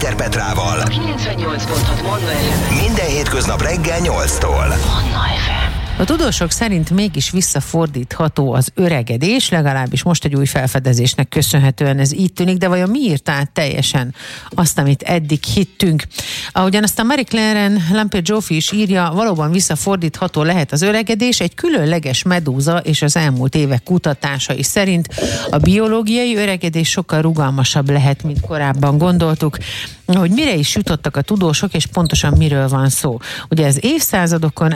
Pinter Petrával. 98.6 Manna FM. Minden hétköznap reggel 8-tól. Manna FM. A tudósok szerint mégis visszafordítható az öregedés, legalábbis most egy új felfedezésnek köszönhetően ez így tűnik, de vajon mi írta át teljesen azt, amit eddig hittünk? Ahogyan azt a Marie Claire Lampe-Joffy is írja, valóban visszafordítható lehet az öregedés, egy különleges medúza és az elmúlt évek kutatásai szerint a biológiai öregedés sokkal rugalmasabb lehet, mint korábban gondoltuk. Hogy mire is jutottak a tudósok, és pontosan miről van szó. Ugye az évszázadokon